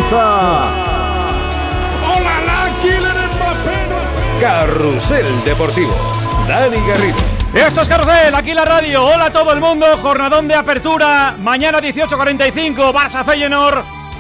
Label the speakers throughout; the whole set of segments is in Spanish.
Speaker 1: comienza...
Speaker 2: ¡Hola, Kylian Mbappé!
Speaker 1: Carrusel Deportivo. Dani Garrido.
Speaker 3: Esto es Carrusel, aquí la radio. Hola a todo el mundo, jornadón de apertura. Mañana 18:45, Barça Feyenoord.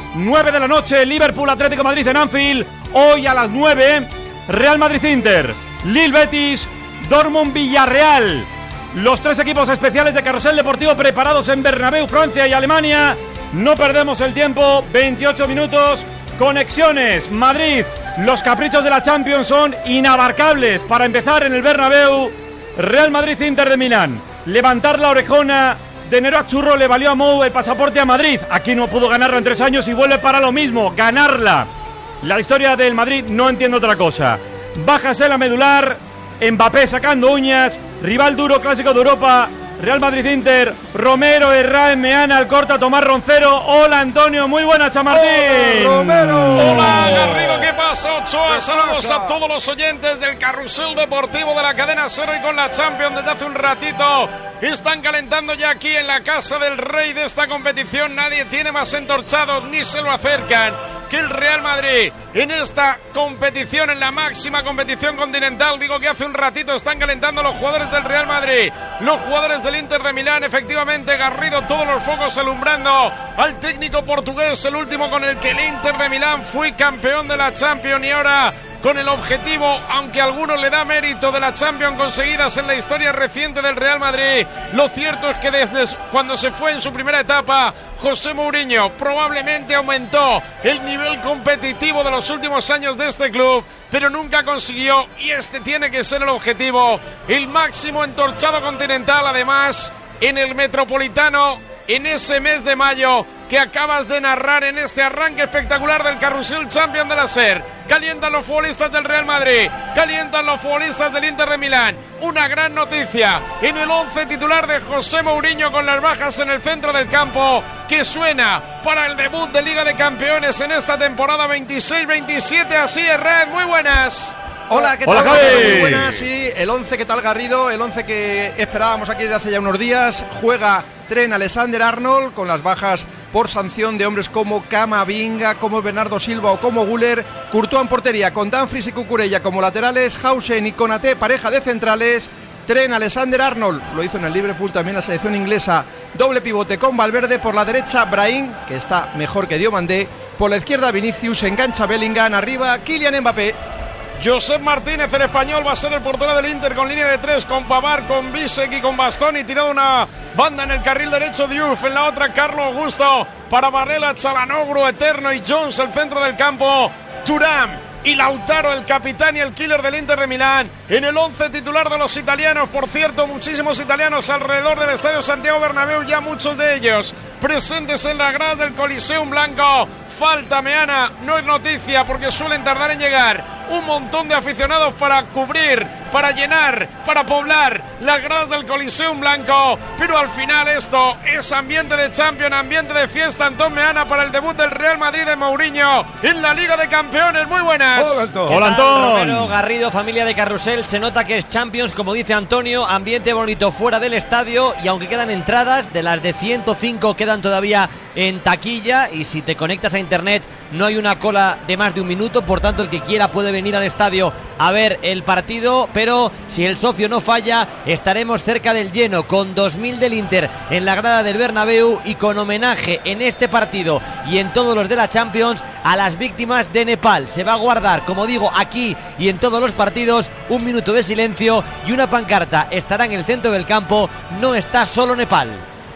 Speaker 3: 9 de la noche, Liverpool Atlético de Madrid en Anfield. Hoy a las 9, Real Madrid Inter, Lille Betis, Dortmund Villarreal. Los tres equipos especiales de Carrusel Deportivo preparados en Bernabéu, Francia y Alemania. No perdemos el tiempo, 28 minutos, conexiones, Madrid. Los caprichos de la Champions son inabarcables. Para empezar en el Bernabéu, Real Madrid Inter de Milán. Levantar la orejona de Nero a Churro le valió a Mou el pasaporte a Madrid. Aquí no pudo ganarla en 3 años y vuelve para lo mismo, ganarla. La historia del Madrid no entiendo otra cosa. Bájase la medular, Mbappé sacando uñas, rival duro, clásico de Europa, Real Madrid-Inter, Romero, Herrán, Meana, Alcorta, Tomás Roncero. Hola Antonio, muy buena Chamartín.
Speaker 2: Hola Romero.
Speaker 4: Hola Garrido, ¿qué pasa? Ochoa, saludos a todos los oyentes del Carrusel Deportivo de la cadena Cero y con la Champions desde hace un ratito. Están calentando ya aquí en la casa del rey de esta competición. Nadie tiene más entorchados ni se lo acercan que el Real Madrid en esta competición, en la máxima competición continental. Digo que hace un ratito están calentando los jugadores del Real Madrid, los jugadores del Inter de Milán. Efectivamente, Garrido, todos los focos alumbrando al técnico portugués, el último con el que el Inter de Milán fue campeón de la Champions, y ahora con el objetivo, aunque a algunos le da mérito, de la Champions conseguidas en la historia reciente del Real Madrid. Lo cierto es que desde cuando se fue en su primera etapa, José Mourinho probablemente aumentó el nivel competitivo de los últimos años de este club, pero nunca consiguió, y este tiene que ser el objetivo, el máximo entorchado continental. Además, en el Metropolitano, en ese mes de mayo que acabas de narrar, en este arranque espectacular del Carrusel Champions de la SER. Calientan los futbolistas del Real Madrid, calientan los futbolistas del Inter de Milán. Una gran noticia en el 11 titular de José Mourinho, con las bajas en el centro del campo, que suena para el debut de Liga de Campeones en esta temporada 26-27. Así es, Red, muy buenas.
Speaker 5: Hola, ¿qué tal?
Speaker 3: Hola, Javi.
Speaker 5: Muy buenas, sí, el 11, ¿qué tal, Garrido? El 11 que esperábamos aquí desde hace ya unos días. Juega Trent Alexander-Arnold con las bajas por sanción de hombres como Camavinga, como Bernardo Silva o como Güler. Courtois en portería con Dumfries y Cucurella como laterales, Hausen y Konaté pareja de centrales. Trent Alexander-Arnold lo hizo en el Liverpool, también la selección inglesa, doble pivote con Valverde. Por la derecha Brahim, que está mejor que Diomandé. Por la izquierda Vinicius, engancha Bellingham, arriba Kylian Mbappé.
Speaker 4: Josep Martínez, el español, va a ser el portero del Inter, con línea de 3, con Pavard, con Bisek y con Bastoni. Tirado una banda en el carril derecho, Diouf, en la otra Carlos Augusto, para Barrela, Çalhanoğlu, Eterno y Jones, el centro del campo, Thuram y Lautaro, el capitán y el killer del Inter de Milán. En el 11 titular de los italianos, por cierto, muchísimos italianos alrededor del Estadio Santiago Bernabéu, ya muchos de ellos presentes en la grada del Coliseum Blanco. Falta Meana, no es noticia porque suelen tardar en llegar. Un montón de aficionados para cubrir, para llenar, para poblar las gradas del Coliseum Blanco. Pero al final esto es ambiente de Champions, ambiente de fiesta. Antón Meana para el debut del Real Madrid de Mourinho en la Liga de Campeones. Muy buenas.
Speaker 2: Hola, Antón.
Speaker 3: Hola, Antón.
Speaker 6: Romero, Garrido, familia de Carrusel. Se nota que es Champions, como dice Antonio. Ambiente bonito fuera del estadio. Y aunque quedan entradas, de las de 105 quedan todavía en taquilla. Y si te conectas a internet, no hay una cola de más de 1 minuto. Por tanto, el que quiera puede venir al estadio a ver el partido. Pero si el socio no falla, estaremos cerca del lleno, con 2000 del Inter en la grada del Bernabéu, y con homenaje en este partido y en todos los de la Champions a las víctimas de Nepal. Se va a guardar, como digo, aquí y en todos los partidos, 1 minuto de silencio, y una pancarta estará en el centro del campo: no está solo Nepal.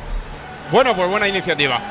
Speaker 4: Bueno, pues buena iniciativa.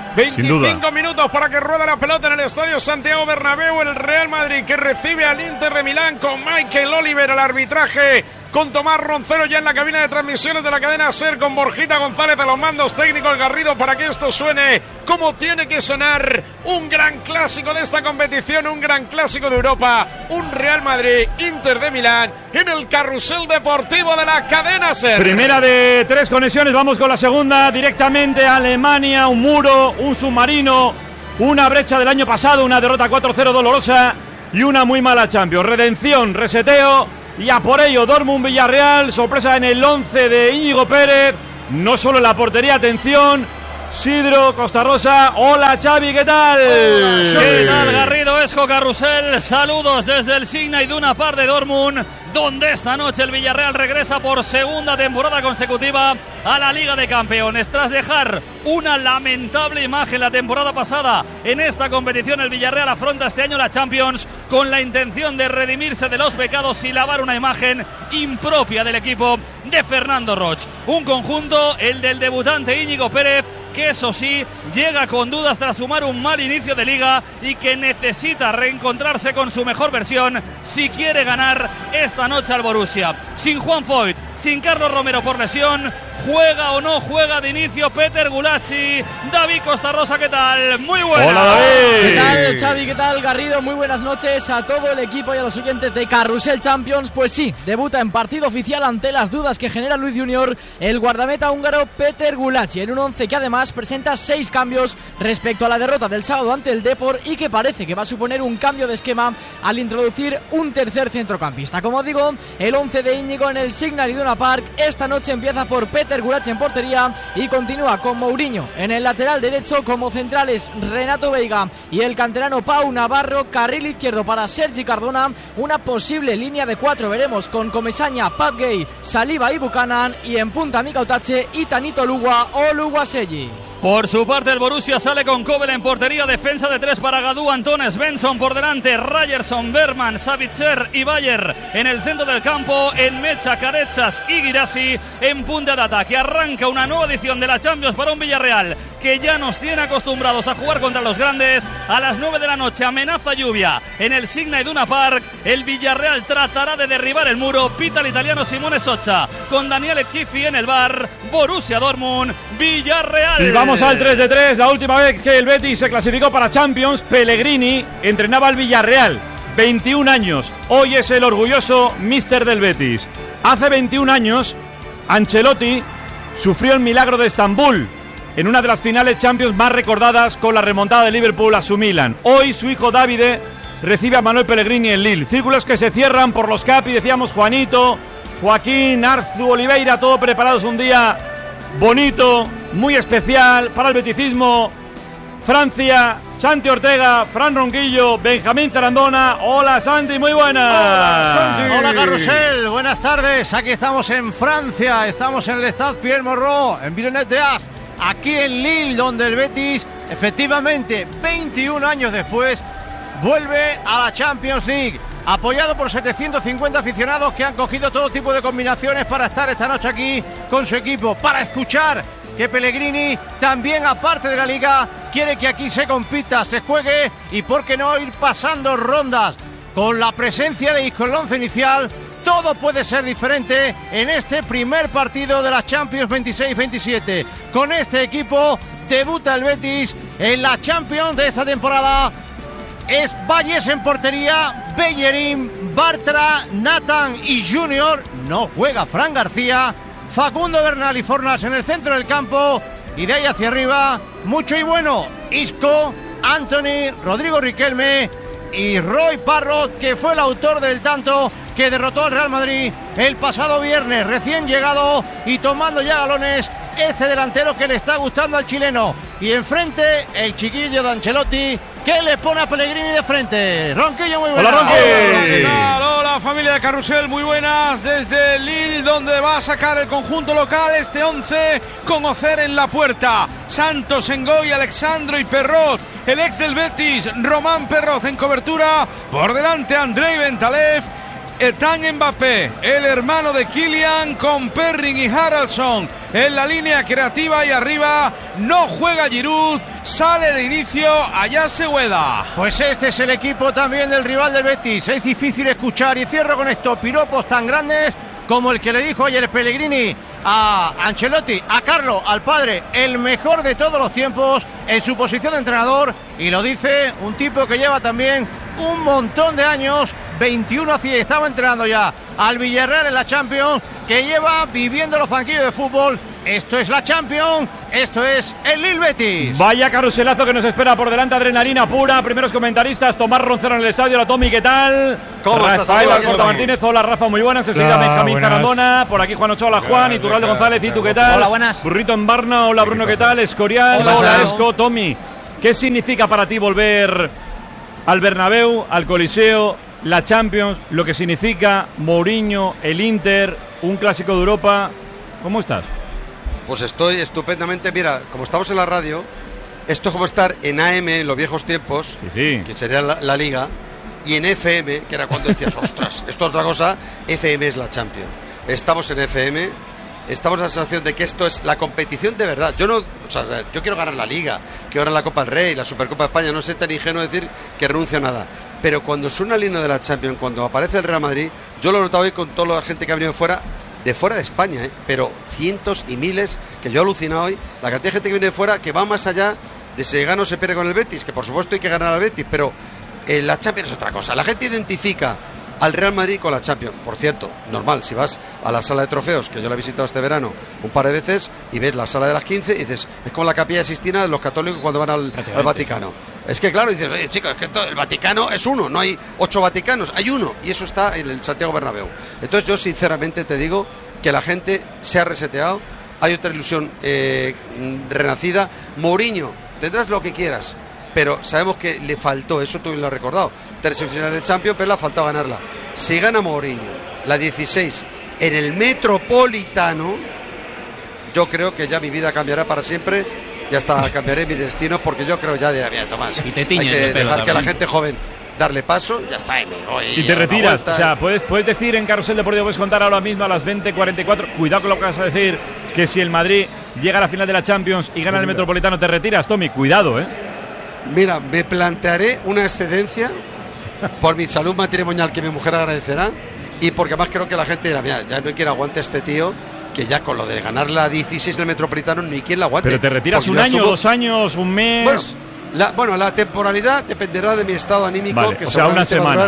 Speaker 4: 25 minutos para que rueda la pelota en el Estadio Santiago Bernabéu. El Real Madrid, que recibe al Inter de Milán, con Michael Oliver al arbitraje, con Tomás Roncero ya en la cabina de transmisiones de la cadena SER, con Borjita González a los mandos técnicos, Garrido, para que esto suene como tiene que sonar. Un gran clásico de esta competición, un gran clásico de Europa, un Real Madrid Inter de Milán en el Carrusel Deportivo de la cadena SER.
Speaker 3: Primera de 3 conexiones, vamos con la segunda, directamente a Alemania. Un muro, un submarino, una brecha del año pasado, una derrota 4-0 dolorosa y una muy mala Champions. Redención, reseteo. Y a por ello, Dortmund Villarreal, sorpresa en el 11 de Íñigo Pérez. No solo en la portería, atención, Sidro, Costa Rosa. Hola Xavi, ¿qué tal?
Speaker 7: Hola, ¿qué tal, Garrido, Esco, Carrusel? Saludos desde el Signal Iduna Park de Dortmund, donde esta noche el Villarreal regresa por segunda temporada consecutiva a la Liga de Campeones. Tras dejar una lamentable imagen la temporada pasada en esta competición, el Villarreal afronta este año la Champions con la intención de redimirse de los pecados y lavar una imagen impropia del equipo de Fernando Roch. Un conjunto, el del debutante Íñigo Pérez, que eso sí, llega con dudas tras sumar un mal inicio de liga y que necesita reencontrarse con su mejor versión si quiere ganar esta noche al Borussia. Sin Juan Foyt, sin Carlos Romero por lesión, ¿juega o no juega de inicio Peter Gulacsi? David Costa Rosa, ¿qué tal? Muy buenas.
Speaker 3: Hola, David.
Speaker 8: ¿Qué tal, Xavi? ¿Qué tal, Garrido? Muy buenas noches a todo el equipo y a los oyentes de Carrusel Champions. Pues sí, debuta en partido oficial ante las dudas que genera Luis Junior el guardameta húngaro Peter Gulacsi, en un once que además presenta 6 cambios respecto a la derrota del sábado ante el Depor y que parece que va a suponer un cambio de esquema al introducir un tercer centrocampista. Como digo, el once de Íñigo en el Signal Iduna Park esta noche empieza por Peter Gulacsi en portería y continúa con Mourinho en el lateral derecho, como centrales Renato Veiga y el canterano Pau Navarro. Carril izquierdo para Sergi Cardona, una posible línea de 4 veremos con Comesaña, Pape Gueye, Saliba y Buchanan, y en punta Mika Otache y Tanito Lugua o Luguaselli.
Speaker 7: Por su parte, el Borussia sale con Kobel en portería, defensa de 3 para Gadú, Antones, Benson por delante, Ryerson, Berman, Savitzer y Bayer en el centro del campo, en Mecha, Carechas y Guirassi en punta de ataque. Arranca una nueva edición de la Champions para un Villarreal que ya nos tiene acostumbrados a jugar contra los grandes. A las 9 de la noche amenaza lluvia en el Signal Iduna Park. El Villarreal tratará de derribar el muro. Pita el italiano Simone Soccia con Daniele Chiffi en el bar. Borussia Dortmund, Villarreal.
Speaker 3: Y vamos al 3-3. La última vez que el Betis se clasificó para Champions, Pellegrini entrenaba al Villarreal. 21 años. Hoy es el orgulloso míster del Betis. Hace 21 años, Ancelotti sufrió el milagro de Estambul en una de las finales Champions más recordadas, con la remontada de Liverpool a su Milan. Hoy su hijo Davide recibe a Manuel Pellegrini en Lille. Círculos que se cierran por los Capi, decíamos Juanito, Joaquín, Arzu, Oliveira, todo preparados, un día bonito, muy especial para el beticismo. Francia, Santi Ortega, Fran Ronquillo, Benjamín Zarandona. Hola Santi, muy buenas.
Speaker 5: Hola Santi.
Speaker 9: Hola Carrusel, buenas tardes. Aquí estamos en Francia, estamos en el Stade Pierre Mauroy, en Villeneuve d'Ascq, aquí en Lille, donde el Betis, efectivamente, 21 años después, vuelve a la Champions League, apoyado por 750 aficionados que han cogido todo tipo de combinaciones para estar esta noche aquí con su equipo, para escuchar que Pellegrini también, aparte de la Liga, quiere que aquí se compita, se juegue y por qué no ir pasando rondas. Con la presencia de Isco en el once inicial, todo puede ser diferente en este primer partido de la Champions 26-27. Con este equipo debuta el Betis en la Champions de esta temporada. Es Valles en portería, Bellerín, Bartra, Nathan y Junior. No juega Fran García, Facundo Bernal y Fornas en el centro del campo. Y de ahí hacia arriba, mucho y bueno, Isco, Anthony, Rodrigo Riquelme y Roy Parrott, que fue el autor del tanto que derrotó al Real Madrid el pasado viernes, recién llegado y tomando ya galones este delantero que le está gustando al chileno. Y enfrente el chiquillo de Ancelotti, que le pone a Pellegrini de frente. Ronquillo, muy buenas.
Speaker 3: Hola, Ronqui.
Speaker 2: Hola, ¿qué tal? Hola, familia de Carrusel, muy buenas. Desde Lille, donde va a sacar el conjunto local este 11 con Ocer en la puerta. Santos, Ngoy, Alexandro y Perrot. El ex del Betis, Román Perrot en cobertura. Por delante, Andrei Bentaleb. Etan Mbappé, el hermano de Kylian, con Perrin y Haraldsson en la línea creativa, y arriba no juega Giroud, sale de inicio Ayase Ueda.
Speaker 9: Pues este es el equipo también del rival del Betis. Es difícil escuchar, y cierro con esto, piropos tan grandes como el que le dijo ayer Pellegrini a Ancelotti, a Carlo, al padre, el mejor de todos los tiempos en su posición de entrenador, y lo dice un tipo que lleva también un montón de años, 21 así, estaba entrenando ya al Villarreal en la Champions, que lleva viviendo los banquillos de fútbol esto es la Champions, esto es el Lille Betis.
Speaker 3: Vaya carruselazo que nos espera por delante, adrenalina pura. Primeros comentaristas, Tomás Roncero en el estadio. Hola Tommy, ¿qué tal?
Speaker 10: ¿Cómo estás,
Speaker 3: Rafael
Speaker 10: amigo?
Speaker 3: Alcosta Martínez, hola Rafa, muy buenas. Enseguida Benjamín Zarandona, por aquí Juan Ochoa, Juan, Iturralde González, ¿y tú qué tal?
Speaker 8: Hola, buenas.
Speaker 3: Burrito en Barna, hola Bruno, ¿qué tal? Escorial, hola Esco, Tommy. ¿Qué significa para ti volver al Bernabéu, al Coliseo, la Champions, lo que significa Mourinho, el Inter, un clásico de Europa? ¿Cómo estás?
Speaker 10: Pues estoy estupendamente. Mira, como estamos en la radio, esto es como estar en AM en los viejos tiempos,
Speaker 3: Sí.
Speaker 10: que sería la Liga, y en FM, que era cuando decías, ostras, esto es otra cosa. FM es la Champions. Estamos en FM, estamos en la sensación de que esto es la competición de verdad. Yo quiero ganar la Liga, quiero ganar la Copa del Rey, la Supercopa de España. No sé tan ingenuo decir que renuncio a nada. Pero cuando suena el himno de la Champions, cuando aparece el Real Madrid, yo lo he notado hoy con toda la gente que ha venido de fuera de España, pero cientos y miles, que yo he alucinado hoy, la cantidad de gente que viene de fuera, que va más allá de si gana o se pierde con el Betis, que por supuesto hay que ganar al Betis, pero la Champions es otra cosa. La gente identifica al Real Madrid con la Champions. Por cierto, normal, si vas a la sala de trofeos, que yo la he visitado este verano un par de veces, y ves la sala de las 15, y dices, es como la Capilla Sixtina de los católicos cuando van al Vaticano. Es que claro, dices, oye chicos, es que el Vaticano es uno, no hay 8 Vaticanos, hay uno, y eso está en el Santiago Bernabéu. Entonces yo sinceramente te digo que la gente se ha reseteado, hay otra ilusión renacida. Mourinho, tendrás lo que quieras, pero sabemos que le faltó, eso tú lo has recordado, 3 semifinales de Champions, pero le ha faltado ganarla. Si gana Mourinho la 16 en el Metropolitano, yo creo que ya mi vida cambiará para siempre. Ya está, cambiaré mi destino, porque yo creo ya dirá, mira, Tomás,
Speaker 6: y te tiñes
Speaker 10: hay que
Speaker 6: el pelo
Speaker 10: dejar que
Speaker 6: también.
Speaker 10: la gente joven darle paso, ya está.
Speaker 3: Y te retiras, o sea, puedes decir en Carrusel Deportivo, puedes contar ahora mismo a las 20:44, cuidado con lo que vas a decir, que si el Madrid llega a la final de la Champions y gana el Metropolitano, te retiras, Tommy, cuidado,
Speaker 10: Mira, me plantearé una excedencia por mi salud matrimonial, que mi mujer agradecerá, y porque además creo que la gente dirá, mira, ya no hay quien aguante a este tío, que ya con lo de ganar la 16 en el Metropolitano ni quien la aguante.
Speaker 3: Pero te retiras
Speaker 10: porque
Speaker 3: un año, 2 años, un mes.
Speaker 10: Bueno, la temporalidad dependerá de mi estado anímico,
Speaker 3: vale,
Speaker 10: que
Speaker 3: o sea, una semana,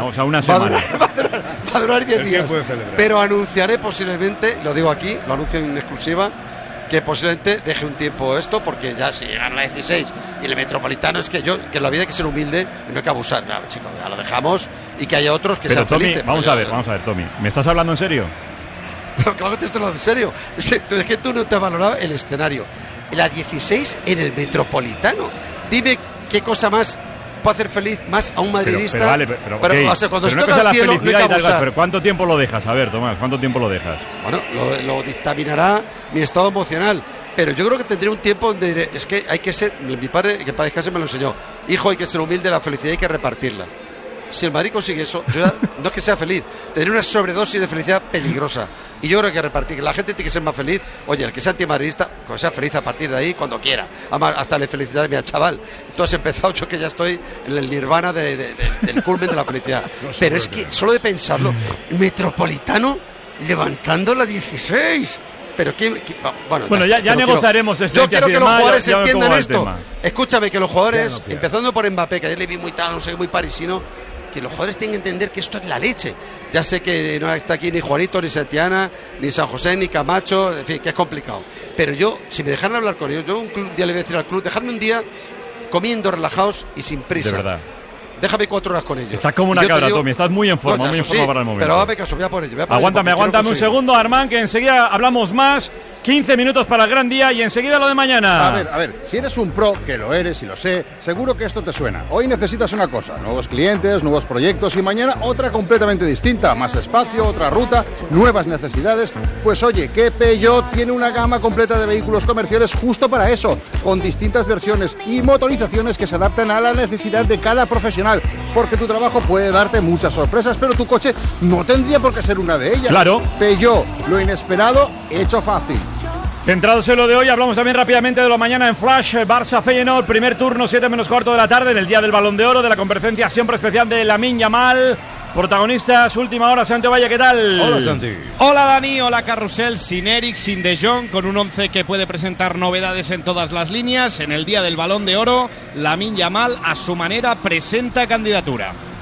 Speaker 10: va a durar 10 días. Pero anunciaré posiblemente, lo digo aquí, lo anuncio en exclusiva, que posiblemente deje un tiempo esto, porque ya si gana la 16 y el Metropolitano, es que en la vida hay que ser humilde y no hay que abusar. No, chicos, ya lo dejamos, y que haya otros que
Speaker 3: pero
Speaker 10: sean
Speaker 3: Tommy,
Speaker 10: felices.
Speaker 3: vamos a ver, Tommy, ¿me estás hablando en serio?
Speaker 10: Claro que te estoy hablando en serio. Es que tú no te has valorado el escenario. La 16 en el Metropolitano. Dime qué cosa más puede hacer feliz más a un madridista.
Speaker 3: Pero
Speaker 10: o sea, cuando
Speaker 3: pero
Speaker 10: se toca el cielo, no hay que abusar.
Speaker 3: Pero ¿cuánto tiempo lo dejas? A ver, Tomás, ¿cuánto tiempo lo dejas?
Speaker 10: Bueno, lo dictaminará mi estado emocional. Pero yo creo que tendré un tiempo donde diré, es que hay que ser, mi padre, que para descansar me lo enseñó, hijo, hay que ser humilde, la felicidad hay que repartirla. Si el Madrid consigue eso, yo ya, no es que sea feliz, tendré una sobredosis de felicidad peligrosa. Y yo creo que hay que repartir, que la gente tiene que ser más feliz. Oye, el que sea antimadridista, que sea feliz a partir de ahí cuando quiera. Además, hasta le felicitaré, mira, chaval, tú has empezado, yo que ya estoy en el nirvana del culmen de la felicidad. Pero es que, solo de pensarlo, Metropolitano levantando la 16. Pero
Speaker 3: bueno, ya negociaremos
Speaker 10: yo quiero que los jugadores entiendan esto.
Speaker 3: Tema.
Speaker 10: Escúchame, que los jugadores, empezando por Mbappé, que ayer le vi muy tal, no sé, muy parisino, que los jugadores tienen que entender que esto es la leche. Ya sé que no está aquí ni Juanito, ni Santiana, ni San José, ni Camacho, en fin, que es complicado. Pero yo, si me dejaran hablar con ellos, yo un día le voy a decir al club, dejarme un día comiendo, relajados y sin prisa.
Speaker 3: De verdad.
Speaker 10: Déjame 4 horas con ellos.
Speaker 3: Estás como una cabra, Tommy, estás muy en forma, muy en forma para el momento.
Speaker 10: Pero dame caso, voy a por ello.
Speaker 3: Aguántame un segundo, Armán, que enseguida hablamos más. 15 minutos para el gran día y enseguida lo de mañana.
Speaker 11: A ver, si eres un pro, que lo eres y lo sé, seguro que esto te suena. Hoy necesitas una cosa, nuevos clientes, nuevos proyectos, y mañana otra completamente distinta, más espacio, otra ruta, nuevas necesidades. Pues oye, que Peugeot tiene una gama completa de vehículos comerciales justo para eso, con distintas versiones y motorizaciones que se adaptan a la necesidad de cada profesional, porque tu trabajo puede darte muchas sorpresas, pero tu coche no tendría por qué ser una de ellas.
Speaker 3: Claro.
Speaker 11: Peugeot, lo inesperado hecho fácil.
Speaker 3: Centrados en lo de hoy, hablamos también rápidamente de lo mañana en Flash. Barça Feyenoord, primer turno, 7:15 de la tarde, en el día del Balón de Oro, de la conferencia siempre especial de Lamine Yamal. Protagonistas, última hora, Santi Valle, ¿qué tal?
Speaker 2: Hola, Santi. Hola, Dani, hola, Carrusel, sin Eric, sin De Jong, con un 11 que puede presentar novedades en todas las líneas. En el día del Balón de Oro, Lamine Yamal, a su manera, presenta candidatura.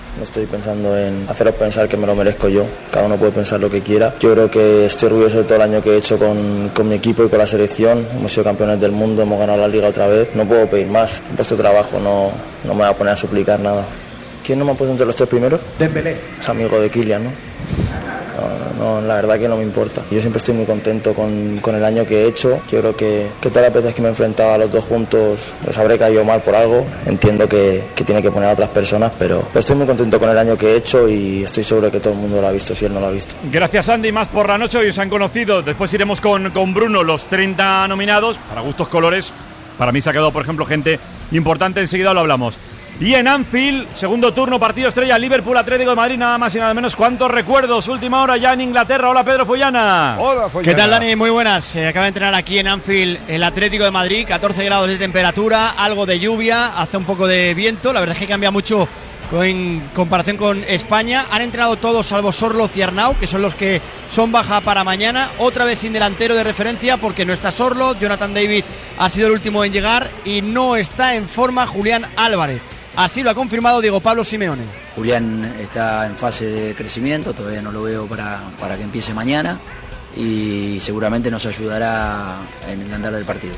Speaker 12: No estoy pensando en haceros pensar que me lo merezco yo. Cada uno puede pensar lo que quiera. Yo creo que estoy orgulloso de todo el año que he hecho con mi equipo y con la selección. Hemos sido campeones del mundo, hemos ganado la Liga otra vez. No puedo pedir más. He puesto trabajo, no me voy a poner a suplicar nada. ¿Quién no me ha puesto entre los 3 primeros?
Speaker 5: Dembélé.
Speaker 12: Es amigo de Kylian, ¿no? No, la verdad que no me importa. Yo siempre estoy muy contento con el año que he hecho. Yo creo que todas las veces que me he enfrentado a los dos juntos les habré caído mal por algo. Entiendo que tiene que poner a otras personas, pero estoy muy contento con el año que he hecho y estoy seguro de que todo el mundo lo ha visto si él no lo ha visto.
Speaker 3: Gracias, Andy. Más por la noche. Hoy os han conocido. Después iremos con Bruno, los 30 nominados. Para gustos colores. Para mí se ha quedado, por ejemplo, gente importante. Enseguida lo hablamos. Y en Anfield, segundo turno, partido estrella, Liverpool, Atlético de Madrid, nada más y nada menos. ¿Cuántos recuerdos? Última hora ya en Inglaterra. Hola, Pedro Follana.
Speaker 13: Hola, Follana. ¿Qué tal, Dani? Muy buenas. Acaba de entrenar aquí en Anfield el Atlético de Madrid, 14 grados de temperatura, algo de lluvia, hace un poco de viento. La verdad es que cambia mucho en comparación con España. Han entrenado todos salvo Sorloth y Arnau, que son los que son baja para mañana. Otra vez sin delantero de referencia porque no está Sorloth. Jonathan David ha sido el último en llegar y no está en forma Julián Álvarez. Así lo ha confirmado Diego Pablo Simeone.
Speaker 14: Julián está en fase de crecimiento, todavía no lo veo para que empiece mañana y seguramente nos ayudará en el andar del partido.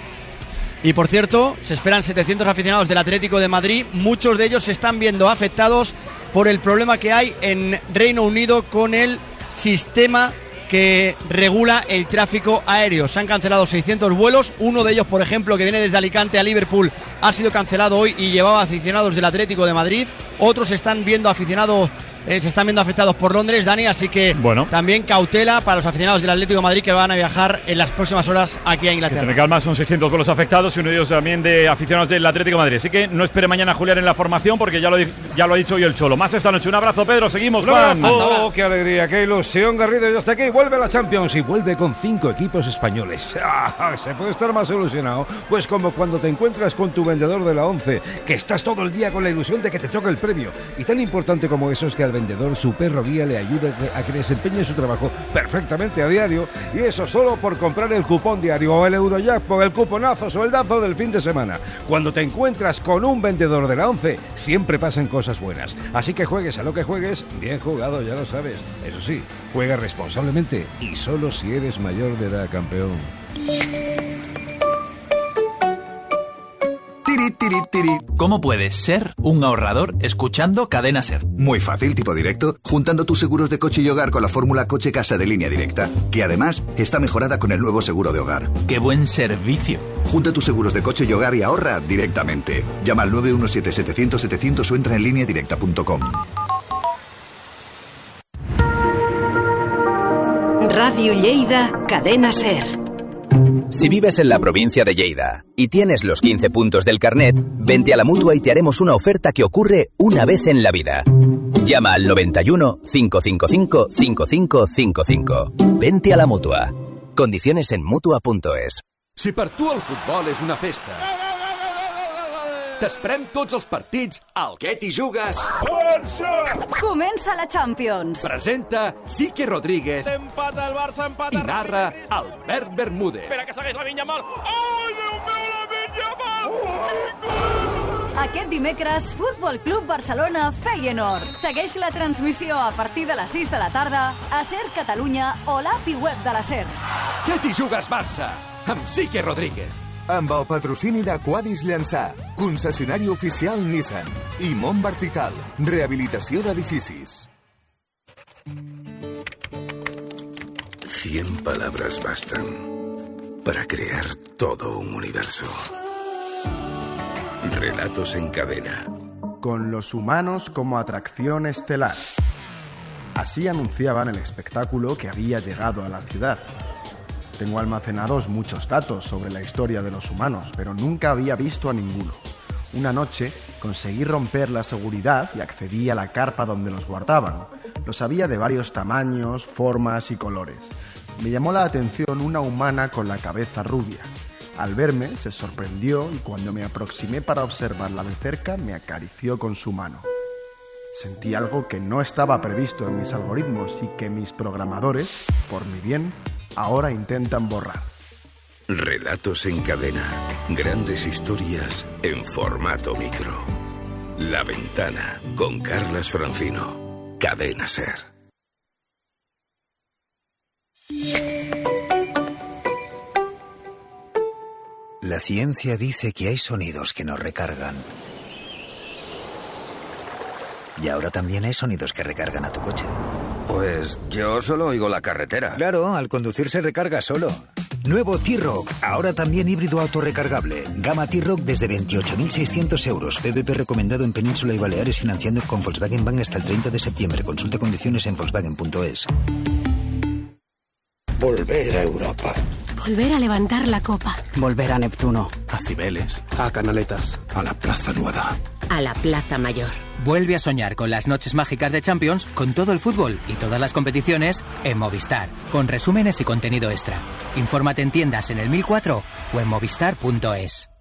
Speaker 13: Y por cierto, se esperan 700 aficionados del Atlético de Madrid, muchos de ellos se están viendo afectados por el problema que hay en Reino Unido con el sistema que regula el tráfico aéreo. Se han cancelado 600 vuelos, uno de ellos, por ejemplo, que viene desde Alicante a Liverpool, ha sido cancelado hoy y llevaba aficionados del Atlético de Madrid. Otros se están viendo afectados por Londres, Dani, así que también cautela para los aficionados del Atlético de Madrid que van a viajar en las próximas horas aquí a Inglaterra.
Speaker 3: Tener calma, son 600 vuelos afectados y uno de ellos también de aficionados del Atlético de Madrid. Así que no espere mañana a Julián en la formación porque ya lo ha dicho hoy el Cholo. Más esta noche. Un abrazo, Pedro. Seguimos, Juan.
Speaker 1: ¡Oh, qué alegría, qué ilusión, Garrido! Ya está aquí. Vuelve la Champions y vuelve con 5 equipos españoles. ¿Se puede estar más ilusionado? Pues como cuando te encuentras con tu vendedor de la 11, que estás todo el día con la ilusión de que te toque el premio. Y tan importante como eso es que al vendedor su perro guía le ayude a que desempeñe su trabajo perfectamente a diario, y eso solo por comprar el cupón diario o el Eurojackpot, el cuponazo o el dazo del fin de semana. Cuando te encuentras con un vendedor de la 11, siempre pasan cosas buenas. Así que juegues a lo que juegues, bien jugado, ya lo sabes. Eso sí, juega responsablemente y solo si eres mayor de edad, campeón.
Speaker 15: ¿Cómo puedes ser un ahorrador escuchando Cadena SER?
Speaker 16: Muy fácil, tipo directo, juntando tus seguros de coche y hogar con la fórmula Coche Casa de Línea Directa, que además está mejorada con el nuevo seguro de hogar.
Speaker 15: ¡Qué buen servicio!
Speaker 16: Junta tus seguros de coche y hogar y ahorra directamente. Llama al 917-700-700 o entra en lineadirecta.com.
Speaker 17: Radio Lleida, Cadena SER.
Speaker 18: Si vives en la provincia de Lleida y tienes los 15 puntos del carnet, vente a la Mutua y te haremos una oferta que ocurre una vez en la vida. Llama al 91 555 5555. Vente a la Mutua. Condiciones en Mutua.es.
Speaker 19: Si per tu el futbol és una festa, t'esperem tots els partits al Què t'hi jugues?
Speaker 17: Comença la Champions.
Speaker 19: Presenta Sique Rodríguez.
Speaker 4: Empata el Barça, empata.
Speaker 19: I narra Albert Bermúdez.
Speaker 4: Espera que segueix la Vinya Mal. Ai, Déu meu, la Vinya Mal!
Speaker 17: Aquest dimecres, Futbol Club Barcelona Feyenoord. Segueix la transmissió a partir de les 6 de la tarda a SER Catalunya o l'app i web de la SER.
Speaker 19: Què t'hi jugues, Barça? Amb Sique Rodríguez.
Speaker 20: Amb el patrocini de Quadis Llançà, concessionari oficial Nissan i Mont Vertical, rehabilitació d'edificis.
Speaker 21: 100 palabras bastan para crear todo un universo. Relatos en cadena.
Speaker 22: Con los humanos como atracción estelar. Así anunciaban el espectáculo que había llegado a la ciudad. Tengo almacenados muchos datos sobre la historia de los humanos, pero nunca había visto a ninguno. Una noche conseguí romper la seguridad y accedí a la carpa donde los guardaban. Los había de varios tamaños, formas y colores. Me llamó la atención una humana con la cabeza rubia. Al verme se sorprendió y cuando me aproximé para observarla de cerca me acarició con su mano. Sentí algo que no estaba previsto en mis algoritmos y que mis programadores, por mi bien, ahora intentan borrar.
Speaker 21: Relatos en cadena. Grandes historias en formato micro. La Ventana, con Carlas Francino. Cadena SER.
Speaker 7: La ciencia dice que hay sonidos que nos recargan. Y ahora también hay sonidos que recargan a tu coche.
Speaker 9: Pues yo solo oigo la carretera.
Speaker 7: Claro, al conducir se recarga solo. Nuevo T-Roc, ahora también híbrido autorrecargable. Gama T-Roc desde 28.600 euros. PVP recomendado en Península y Baleares, financiando con Volkswagen Bank hasta el 30 de septiembre. Consulta condiciones en Volkswagen.es.
Speaker 21: Volver a Europa.
Speaker 23: Volver a levantar la copa.
Speaker 24: Volver a Neptuno.
Speaker 21: A Cibeles. A Canaletas. A la Plaza Nueva.
Speaker 23: A la Plaza Mayor.
Speaker 24: Vuelve a soñar con las noches mágicas de Champions, con todo el fútbol y todas las competiciones en Movistar, con resúmenes y contenido extra. Infórmate en tiendas en el 1004 o en movistar.es.